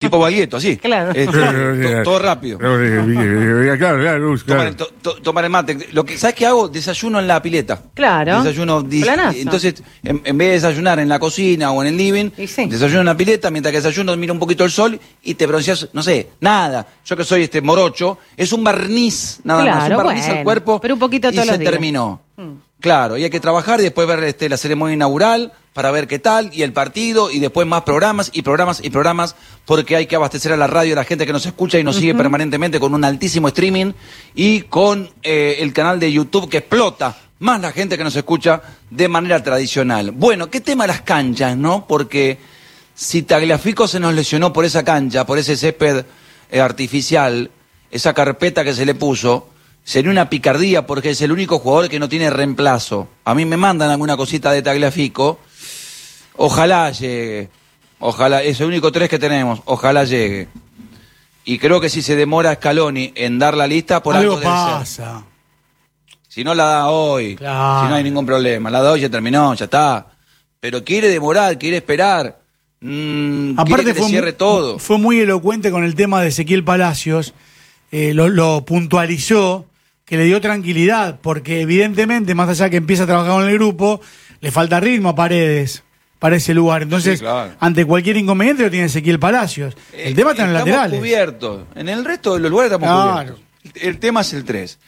tipo Baglietto, así. Claro. Todo rápido. Tomar el mate. ¿Sabes qué hago? Desayuno en la pileta. Claro. Desayuno. Planazo. Entonces, en vez de desayunar en la cocina o en el living, sí, desayuno en la pileta, mientras que desayuno miro un poquito el sol y te bronceas, no sé, nada. Yo que soy morocho, es un barniz, nada más. Un barniz al cuerpo. Pero un poquito todos y los se días. Terminó. Claro, y hay que trabajar y después ver la ceremonia inaugural para ver qué tal, y el partido, y después más programas, porque hay que abastecer a la radio, a la gente que nos escucha y nos sigue permanentemente con un altísimo streaming, y con el canal de YouTube que explota más la gente que nos escucha de manera tradicional. Bueno, ¿qué tema las canchas, no? Porque si Tagliafico se nos lesionó por esa cancha, por ese césped artificial, esa carpeta que se le puso, sería una picardía porque es el único jugador que no tiene reemplazo. A mí me mandan alguna cosita de Tagliafico. Ojalá llegue. Ojalá, es el único 3 que tenemos. Ojalá llegue. Y creo que si se demora Scaloni en dar la lista, por algo pasa. Si no la da hoy, claro, si no hay ningún problema. La da hoy, ya terminó, ya está. Pero quiere demorar, quiere esperar. Aparte quiere que cierre todo. Fue muy elocuente con el tema de Ezequiel Palacios. Lo puntualizó, que le dio tranquilidad, porque evidentemente, más allá que empieza a trabajar con el grupo, le falta ritmo a Paredes para ese lugar. Entonces, sí, claro, ante cualquier inconveniente lo tiene Ezequiel Palacios. El tema está en los laterales. Estamos cubiertos. En el resto de los lugares estamos cubiertos. El tema es el 3.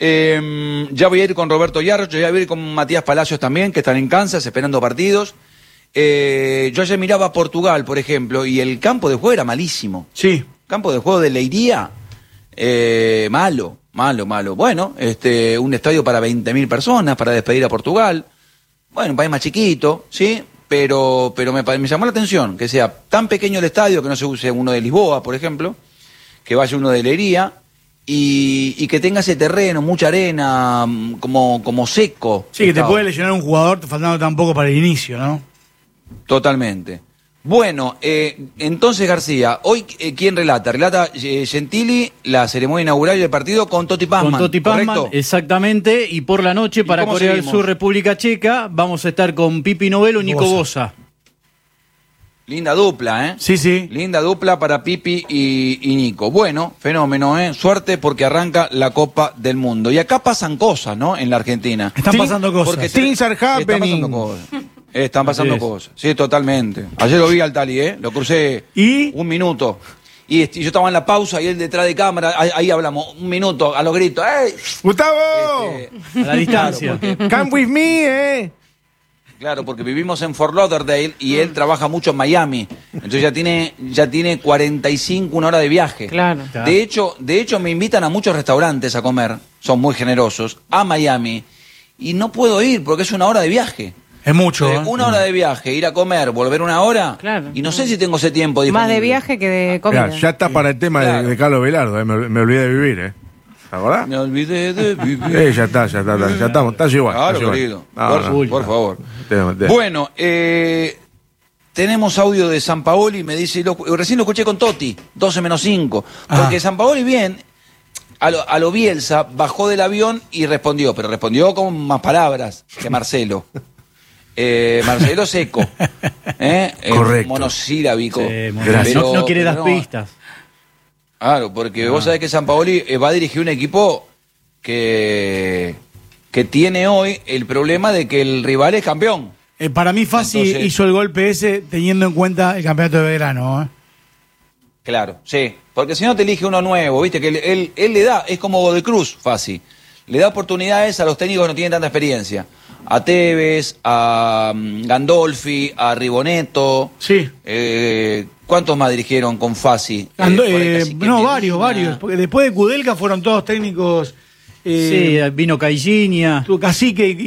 Ya voy a ir con Roberto Yarroch, ya voy a ir con Matías Palacios también, que están en Kansas esperando partidos. Yo ayer miraba a Portugal, por ejemplo, y el campo de juego era malísimo. Sí. Campo de juego de Leiria, malo. Bueno, un estadio para 20.000 personas para despedir a Portugal. Bueno, un país más chiquito, ¿sí? Pero me llamó la atención que sea tan pequeño el estadio, que no se use uno de Lisboa, por ejemplo, que vaya uno de Leiria, y que tenga ese terreno, mucha arena, como seco. Sí, que te puede lesionar un jugador faltando tan poco para el inicio, ¿no? Totalmente. Bueno, entonces García, hoy ¿quién relata? Relata Gentili la ceremonia inaugural del partido con Totti Pazman. Con Totti Pazman, exactamente, y por la noche para Corea del Sur, República Checa, vamos a estar con Pipi Novello y Nico Bosa. Linda dupla, ¿eh? Sí, sí. Linda dupla para Pipi y Nico. Bueno, fenómeno, ¿eh? Suerte porque arranca la Copa del Mundo. Y acá pasan cosas, ¿no? En la Argentina. Están pasando cosas. Porque things are happening. Están pasando cosas. Sí, totalmente. Ayer lo vi al Tali, lo crucé un minuto. Y yo estaba en la pausa y él detrás de cámara, ahí hablamos, un minuto, a los gritos. ¡Ey! ¡Gustavo! A la distancia. Come with me, Claro, porque vivimos en Fort Lauderdale y él trabaja mucho en Miami. Entonces ya tiene 45, una hora de viaje. Claro. De hecho, me invitan a muchos restaurantes a comer, son muy generosos, a Miami. Y no puedo ir porque es una hora de viaje. Es mucho, Una hora de viaje, ir a comer, volver una hora. Claro. Y no sé si tengo ese tiempo disponible. Más de viaje que de comida. Mirá, ya está para el tema de Carlos Velardo, me olvidé de vivir, ¿te acordás? Me olvidé de vivir. Ya estamos, está igual. Claro, querido. Por favor. Te. Bueno, tenemos audio de Sampaoli, me dice, recién lo escuché con Totti, 12 menos 5. Porque Sampaoli bien, a lo Bielsa, bajó del avión y respondió, pero respondió con más palabras que Marcelo. Marcelo seco, correcto, monosílabico. Sí, no quiere dar pistas. Claro, porque vos sabés que Sampaoli va a dirigir un equipo que tiene hoy el problema de que el rival es campeón. Para mí Fassi hizo el golpe ese teniendo en cuenta el campeonato de verano. Claro, sí, porque si no te elige uno nuevo, viste que él le da, es como Godoy Cruz, Fassi, le da oportunidades a los técnicos que no tienen tanta experiencia. A Tevez, a Gandolfi, a Ribonetto. Sí. ¿Cuántos más dirigieron con Fassi? Varios. Porque después de Kudelka fueron todos técnicos. Sí, vino Caixinha. Cacique.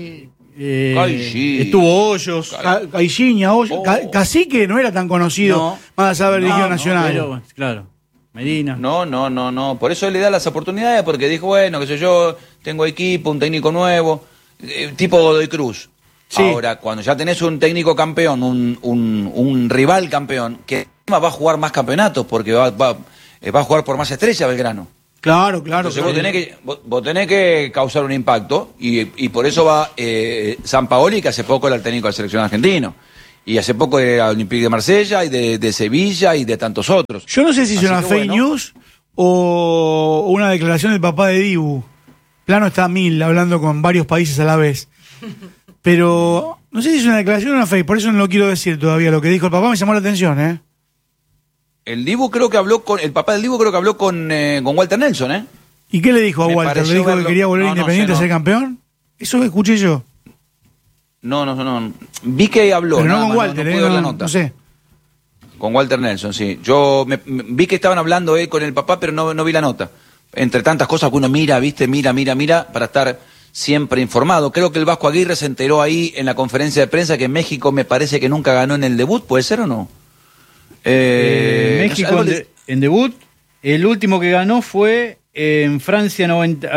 Estuvo Hoyos. Caixinha, Hoyos. Cacique no era tan conocido. Más allá de la Liga Nacional. Pero, claro. Medina. No. Por eso él le da las oportunidades, porque dijo, bueno, qué sé yo, tengo equipo, un técnico nuevo. Tipo Godoy Cruz. Sí. Ahora, cuando ya tenés un técnico campeón, un rival campeón, que va a jugar más campeonatos porque va a jugar por más estrellas Belgrano. Claro. Entonces vos tenés que causar un impacto y por eso va Sampaoli, que hace poco era el técnico del selección argentino. Y hace poco de Olympique de Marsella y de Sevilla y de tantos otros. Yo no sé si es una fake news o una declaración del papá de Dibu. Plano está a 1000 hablando con varios países a la vez. Pero no sé si es una declaración o una fake, por eso no lo quiero decir todavía. Lo que dijo el papá me llamó la atención, ¿eh? El papá del Dibu creo que habló con Walter Nelson, ¿Y qué le dijo a Me Walter? ¿Le pareció dijo verlo. que quería volver No, Independiente no sé, a ser campeón? Eso escuché yo. No. Vi que habló. Pero no nada con más, Walter, no pude ver la no, nota. no sé. Con Walter Nelson, sí. Yo vi que estaban hablando con el papá, pero no vi la nota. Entre tantas cosas que uno mira, mira, para estar siempre informado. Creo que el Vasco Aguirre se enteró ahí en la conferencia de prensa que México me parece que nunca ganó en el debut, ¿puede ser o no? México en debut, el último que ganó fue en Francia 90...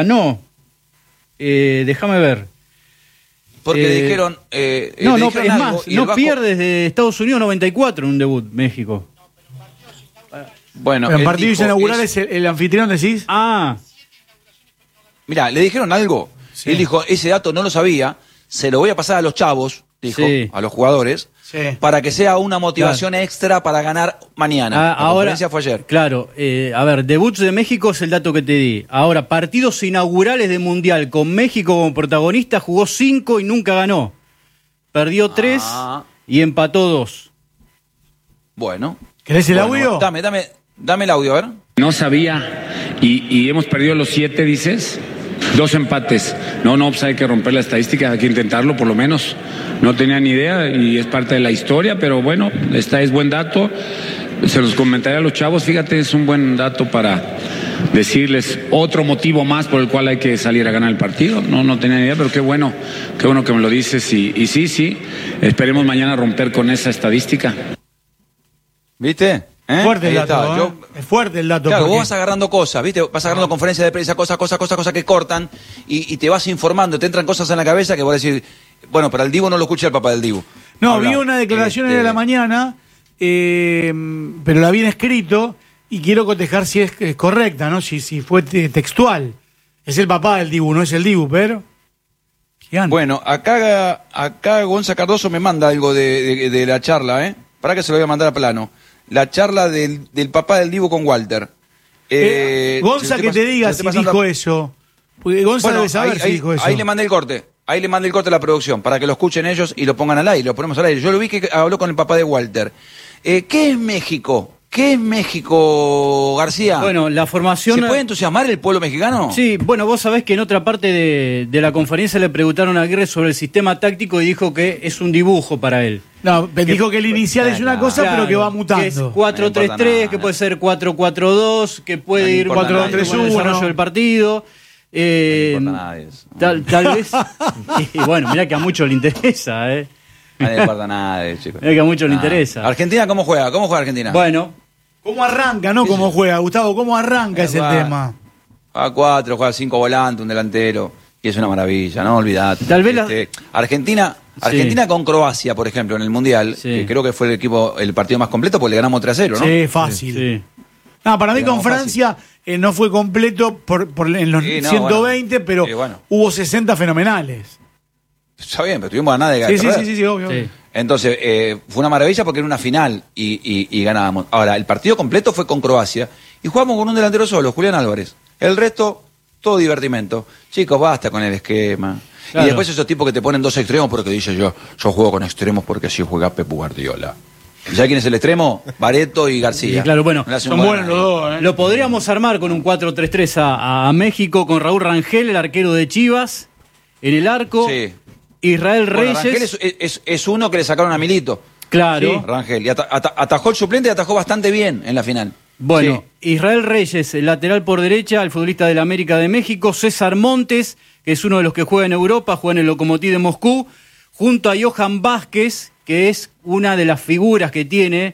déjame ver. Porque dijeron... es dijeron algo, más, y no el Vasco- pierde desde Estados Unidos 94 en un debut, México. Bueno, Pero en él partidos dijo, inaugurales el anfitrión decís. Mirá, le dijeron algo. Sí. Él dijo, ese dato no lo sabía, se lo voy a pasar a los chavos, dijo, Sí. a los jugadores, Sí. para que sea una motivación extra para ganar mañana. La Ahora, conferencia fue ayer. Claro, a ver, debuts de México es el dato que te di. Ahora, partidos inaugurales de Mundial con México como protagonista, jugó 5 y nunca ganó. Perdió 3 y empató 2. Bueno. ¿Querés el Bueno, audio? Dame el audio, a ver. No sabía y hemos perdido los 7, dices. 2 empates. No, pues hay que romper la estadística, hay que intentarlo por lo menos. No tenía ni idea y es parte de la historia, pero bueno, es buen dato. Se los comentaré a los chavos, fíjate, es un buen dato para decirles otro motivo más por el cual hay que salir a ganar el partido. No tenía ni idea, pero qué bueno que me lo dices y sí, esperemos mañana romper con esa estadística. ¿Viste? Fuerte el Ahí dato, está. ¿eh? Es fuerte el dato. Claro, porque- vos vas agarrando cosas, ¿viste? Vas agarrando conferencias de prensa, cosas que cortan y te vas informando, te entran cosas en la cabeza que vos decís, bueno, para el Dibu no lo escucha el papá del Dibu. No, Habla. vi una declaración hoy de la mañana, pero la vi en escrito y quiero cotejar si es correcta, ¿no? Si fue textual. Es el papá del Dibu, no es el Dibu, pero... Gigante. Bueno, acá Gonza Cardoso me manda algo de la charla, ¿eh? Para que se lo voy a mandar a plano. La charla del papá del Dibu con Walter. Gonza que te diga si dijo eso. Porque Gonza debe saber si dijo eso. Ahí le mandé el corte. Ahí le mandé el corte a la producción para que lo escuchen ellos y lo pongan al aire, lo ponemos al aire. Yo lo vi que habló con el papá de Walter. ¿Qué es México? ¿Qué es México, García? Bueno, la formación... ¿Se puede entusiasmar el pueblo mexicano? Sí, bueno, vos sabés que en otra parte de la conferencia le preguntaron a Aguirre sobre el sistema táctico y dijo que es un dibujo para él. No, dijo que el inicial es una cosa, Claro, pero que va que mutando. es 4-3-3, que puede ser 4-4-2, que puede No ir importa 4-2-3-1 nada. en el desarrollo del partido. No importa nada de eso. Tal vez... y bueno, mirá que a muchos le interesa, ¿eh? No le importa nada de eso, chicos. Mirá que a muchos le Nada. interesa. ¿Argentina cómo juega? ¿Cómo juega Argentina? Bueno, ¿Cómo arranca, no? ¿Cómo juega, Gustavo? ¿Cómo arranca ese Juega- tema? Juega 4, juega 5 volantes, un delantero. Y es una maravilla, no olvidate. Tal vez Argentina con Croacia, por ejemplo, en el Mundial, Sí. que creo que fue el partido más completo porque le ganamos 3-0, ¿no? Sí, fácil. sí. No, para mí Digamos, con Francia no fue completo en los Sí, no, 120, bueno. pero Sí, bueno. hubo 60 fenomenales. Está bien, pero tuvimos ganas de Sí, ganar. sí, obvio. Sí. Entonces, fue una maravilla porque era una final y ganábamos. Ahora, el partido completo fue con Croacia y jugamos con un delantero solo, Julián Álvarez. El resto, todo divertimento. Chicos, basta con el esquema. Claro. Y después esos tipos que te ponen 2 extremos porque dice yo juego con extremos porque así juega Pep Guardiola. ¿Ya quién es el extremo? Bareto y García. Sí, claro, bueno, No le hace un Son gol a buenos los nadie. dos, ¿eh? Lo podríamos armar con un 4-3-3 a México, con Raúl Rangel, el arquero de Chivas, en el arco, Sí. Israel Bueno, Reyes. Rangel es uno que le sacaron a Milito. Claro. Rangel. Y atajó el suplente y atajó bastante bien en la final. Bueno, Sí. Israel Reyes, el lateral por derecha, el futbolista del América de México, César Montes, que es uno de los que juega en Europa, juega en el Lokomotiv de Moscú, junto a Johan Vázquez, que es una de las figuras que tiene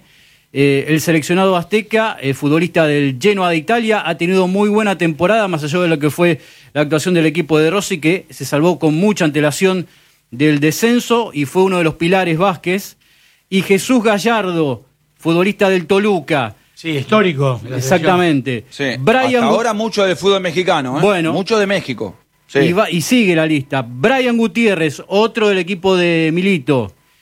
el seleccionado azteca, futbolista del Genoa de Italia, ha tenido muy buena temporada, más allá de lo que fue la actuación del equipo de Rossi, que se salvó con mucha antelación del descenso y fue uno de los pilares Vázquez, y Jesús Gallardo, futbolista del Toluca. Sí, histórico. la Exactamente. Sí. Brian Hasta ahora mucho del fútbol mexicano, ¿eh? Bueno. Mucho de México. Sí. y sigue la lista. Brian Gutiérrez, otro del equipo de Milito.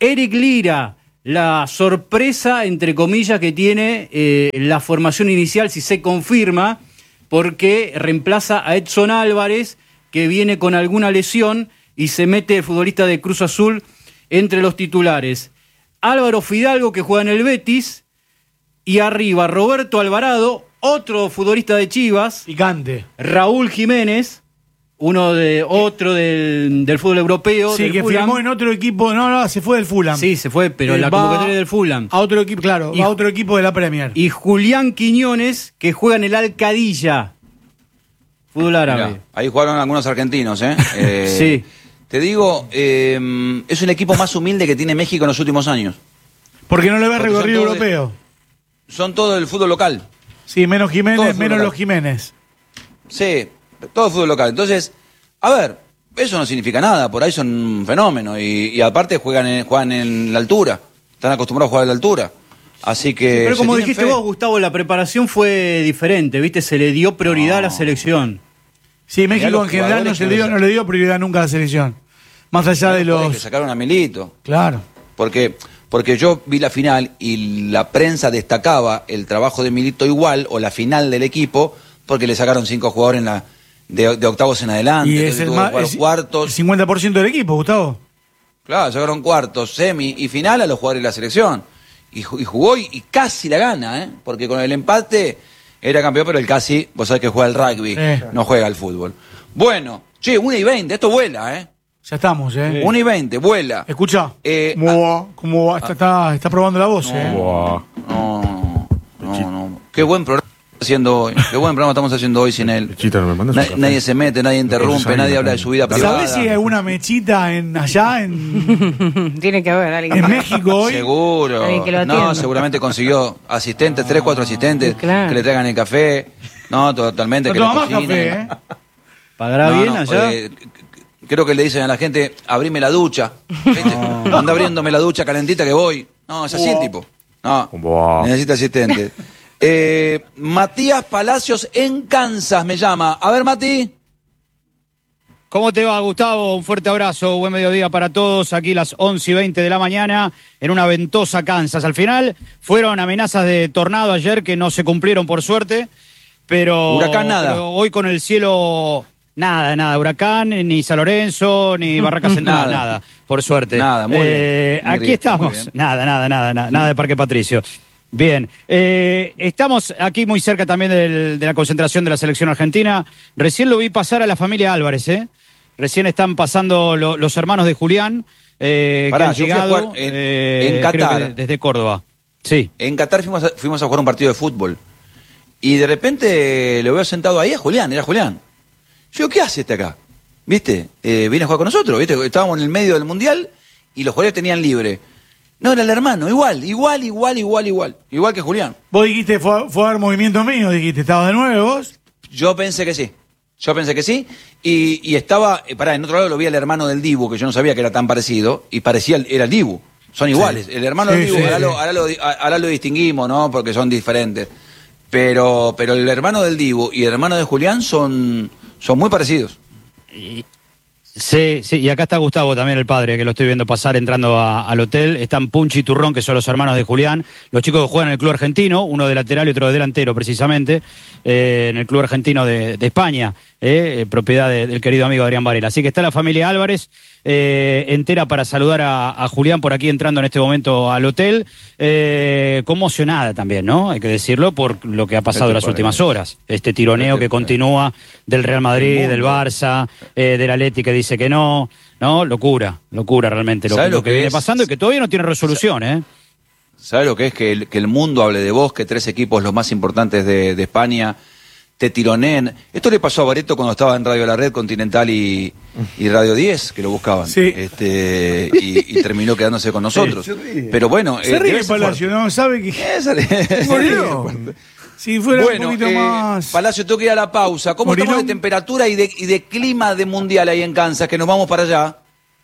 Eric Lira, la sorpresa, entre comillas, que tiene la formación inicial, si se confirma, porque reemplaza a Edson Álvarez, que viene con alguna lesión, y se mete el futbolista de Cruz Azul entre los titulares. Álvaro Fidalgo, que juega en el Betis, y arriba Roberto Alvarado, otro futbolista de Chivas, Picante. Raúl Jiménez, otro del fútbol europeo. Sí, del que Fulham. firmó en otro equipo. No, se fue del Fulham. Sí, se fue, pero la Va convocatoria del Fulham. A otro equipo, claro, Y- a otro equipo de la Premier. Y Julián Quiñones, que juega en el Alcadilla. Fútbol árabe. Mirá, ahí jugaron algunos argentinos, ¿eh? Sí. Te digo, es un equipo más humilde que tiene México en los últimos años. Porque no le ve Porque recorrido son todos europeo. Son todo del fútbol local. Sí, menos Todo Jiménez, fútbol menos local. los Jiménez. Sí, todo fútbol local. Entonces, a ver, eso no significa nada, por ahí son un fenómeno. Y aparte juegan en la altura, están acostumbrados a jugar a la altura. Así que... Pero se como tienen dijiste fe. vos, Gustavo, la preparación fue diferente, ¿viste? Se le dio prioridad a la selección. Sí, México los en general jugadores no le dio prioridad nunca a la selección. Más allá de Los jugadores los... que sacaron a Milito. Claro. Porque yo vi la final y la prensa destacaba el trabajo de Milito igual, o la final del equipo, porque le sacaron 5 jugadores de octavos en adelante. Y entonces es el tuvo que más... jugar es cuartos. el 50% del equipo, Gustavo. Claro, sacaron cuartos, semi y final a los jugadores de la selección. Y jugó y casi la gana, ¿eh? Porque con el empate era campeón, pero el casi, vos sabés que juega el rugby, no juega al fútbol. Bueno, che, 1:20, esto vuela, ¿eh? Ya estamos, 1:20, vuela. Escucha. Eh, ¿Cómo va? Está probando la voz, No. Qué buen programa estamos haciendo hoy. Qué buen programa estamos haciendo hoy sin él. Chita, no me mandas un café. Nadie se mete, nadie interrumpe, nadie habla de su vida privada. ¿Sabés si hay alguna mechita allá en Tiene que haber alguien. México hoy? Seguro. Alguien que lo No, atienda. seguramente consiguió asistentes, 3, 4 asistentes, Claro. que le traigan el café. No, totalmente, No que le toma más cocinen. café, ¿Pagará No, bien no, allá? creo que le dicen a la gente, abrime la ducha. ¿Viste? Anda abriéndome la ducha calentita que voy. No, es así el tipo. No, Buah. necesita asistente. Matías Palacios en Kansas me llama. A ver, Mati. ¿Cómo te va, Gustavo? Un fuerte abrazo, buen mediodía para todos. Aquí las 11:20 de la mañana en una ventosa Kansas. Al final fueron amenazas de tornado ayer que no se cumplieron por suerte, pero... Huracán nada. Pero hoy con el cielo... Nada, huracán, ni San Lorenzo, ni Barraca Central, nada, por suerte. Nada, muy bien. Aquí Muy estamos. bien. Nada de Parque Patricio. Bien, estamos aquí muy cerca también de la concentración de la selección argentina. Recién lo vi pasar a la familia Álvarez, ¿eh? Recién están pasando los hermanos de Julián, que Pará, han yo fui a llegado jugar en creo Qatar. que desde Córdoba. Sí. En Qatar fuimos a jugar un partido de fútbol. Y de repente lo veo sentado ahí a Julián, era Julián. Yo digo, ¿qué hace este acá? ¿Viste? Viene a jugar con nosotros, ¿viste? Estábamos en el medio del mundial y los jugadores tenían libre. No, era el hermano, igual que Julián. Vos dijiste, fue a haber movimiento mío, dijiste, ¿estabas de nuevo vos? Yo pensé que sí. Y estaba, en otro lado lo vi al hermano del Dibu, que yo no sabía que era tan parecido, y era el Dibu. Son iguales. El hermano del Dibu, ahora lo distinguimos, ¿no? Porque son diferentes. Pero el hermano del Dibu y el hermano de Julián son muy parecidos. Sí, y acá está Gustavo también, el padre, que lo estoy viendo pasar entrando al hotel. Están Punchi y Turrón, que son los hermanos de Julián. Los chicos que juegan en el club argentino, uno de lateral y otro de delantero, precisamente, en el club argentino de España, propiedad del querido amigo Adrián Varela. Así que está la familia Álvarez entera para saludar a Julián por aquí entrando en este momento al hotel. Conmocionada también, ¿no? Hay que decirlo, por lo que ha pasado en las últimas horas. Este tironeo que continúa del Real Madrid, del Barça, del Atleti que dice que no. No, locura realmente lo que viene pasando y que todavía no tiene resolución, ¿eh? ¿Sabes lo que es que el mundo hable de vos, que 3 equipos los más importantes de España te tironeen? Esto le pasó a Bareto cuando estaba en Radio La Red, Continental y Radio 10, que lo buscaban. Sí. Y terminó quedándose con nosotros. Pero bueno... Se ríe debe ser Palacio, ¿no? ¿Sabe que fuerte. si fuera Bueno, un poquito más... Palacio, tengo que ir a la pausa. ¿Cómo Morilón. estamos de temperatura y de clima de mundial ahí en Kansas? Que nos vamos para allá.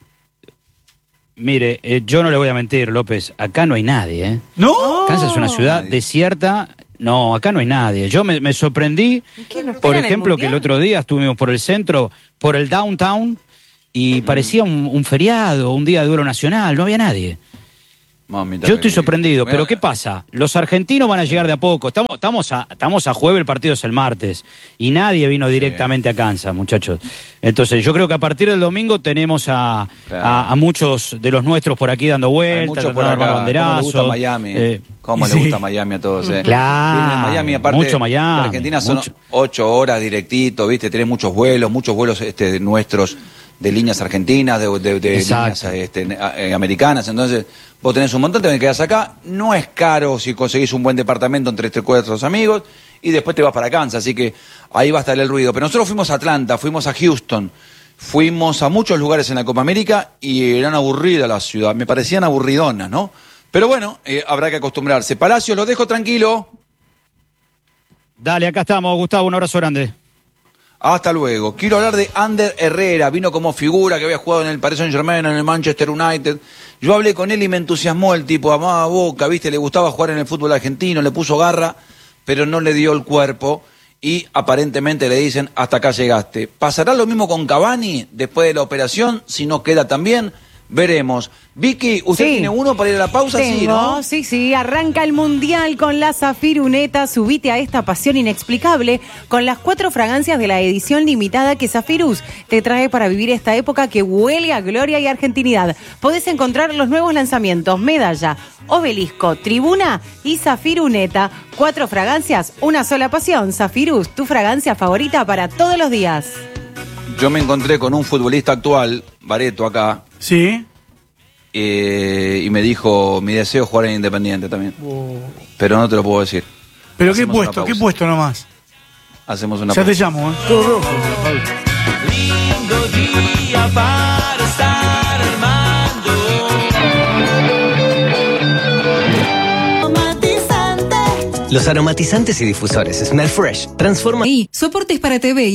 Mire, yo no le voy a mentir, López, acá no hay nadie, ¿eh? ¿No? Kansas es una ciudad desierta. No, acá no hay nadie. Yo me sorprendí, ¿Qué, no por esperan el ejemplo, que el mundial? otro día estuvimos por el centro, por el downtown, y parecía un feriado, un día de duelo nacional, no había nadie. Mamita Yo estoy querida. sorprendido, Mira, pero ¿qué pasa? Los argentinos van a llegar de a poco. Estamos a jueves, el partido es el martes. Y nadie vino directamente a Kansas, muchachos. Entonces, yo creo que a partir del domingo tenemos a muchos de los nuestros por aquí dando Hay vueltas, muchos por tratando de armar acá. ¿Cómo le gusta banderazos. Miami? ¿Cómo sí. le gusta Miami a todos? Claro, Vienen a Miami, aparte, mucho Miami, de Argentina son mucho. 8 horas directito, ¿viste? Tenés muchos vuelos nuestros de líneas argentinas, de líneas americanas. Entonces, vos tenés un montón, te quedás acá. No es caro si conseguís un buen departamento entre 3-4 amigos y después te vas para Kansas. Así que ahí va a estar el ruido. Pero nosotros fuimos a Atlanta, fuimos a Houston, fuimos a muchos lugares en la Copa América y eran aburridas las ciudades. Me parecían aburridonas, ¿no? Pero bueno, habrá que acostumbrarse. Palacios, lo dejo tranquilo. Dale, acá estamos, Gustavo, un abrazo grande. Hasta luego. Quiero hablar de Ander Herrera. Vino como figura que había jugado en el Paris Saint-Germain, en el Manchester United. Yo hablé con él y me entusiasmó el tipo. Amaba Boca, ¿viste? Le gustaba jugar en el fútbol argentino, le puso garra, pero no le dio el cuerpo. Y aparentemente le dicen, hasta acá llegaste. ¿Pasará lo mismo con Cavani después de la operación? Si no queda tan bien, veremos. Vicky, ¿usted tiene uno para ir a la pausa? Tengo, Sí, ¿no? sí. Arranca el Mundial con la Zafiruneta. Subite a esta pasión inexplicable con las 4 fragancias de la edición limitada que Zafirus te trae para vivir esta época que huele a gloria y argentinidad. Podés encontrar los nuevos lanzamientos Medalla, Obelisco, Tribuna y Zafiruneta. 4 fragancias, una sola pasión. Zafirus, tu fragancia favorita para todos los días. Yo me encontré con un futbolista actual, Bareto, acá. Sí. Y me dijo, mi deseo es jugar en Independiente también. Pero no te lo puedo decir. ¿Pero Hacemos qué una puesto? pausa. ¿Qué puesto nomás? Hacemos una Ya te pausa. llamo, ¿eh? Todo rojo. Lindo día para estar armando. Los aromatizantes y difusores Smell Fresh transforman Y soportes para TV y